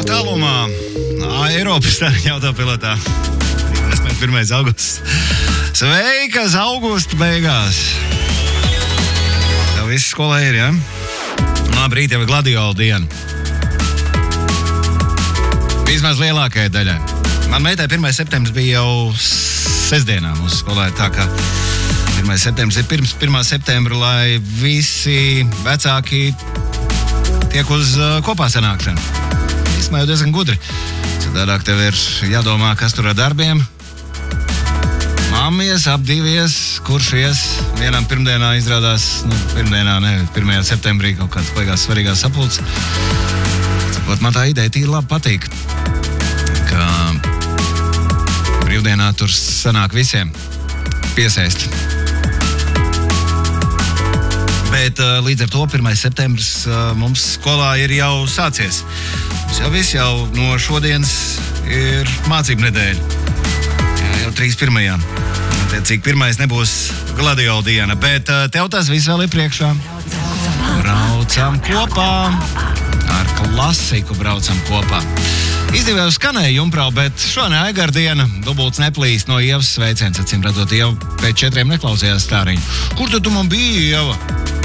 Tālumā Eiropas autopilotā 1. augusts. Sveikas augusta beigās! Tev viss skolā ir, ja? Labrīt, jau ir gladiola diena. Vismaz lielākajai daļai. Man meitai 1. septembris bija jau sestdienā mūsu skolā. Tā kā 1. septembris ir pirms 1. septembra, lai visi vecāki tiek uz kopā sanākšanu. Īsmā jau diezgan gudri. Citādāk tev ir jādomā, kas tur ar darbiem. Mammies, apdīvies, kurš ies. Vienam pirmdienā izrādās, 1. septembrī kaut kāds baigās svarīgās sapulces. Man tā ideja tīri labi patīk, ka brīvdienā tur sanāk visiem piesēst. Bet līdz ar to 1. septembris mums skolā ir jau sācies. Mums jau no šodienas ir mācību nedēļa. Jau 3.1. Cik 1. nebūs gladiola diena, bet tev tas viss vēl ir priekšā. Braucam kopā. Ar klasiku braucam kopā. Izdevējau skanēja jumprau, bet šodien Aigardiena, dubults neplīst no Ievas sveiciens, acīm redzot, Ieva pēc 4 neklausījās stāriņu. Kur tu man biji, Ieva?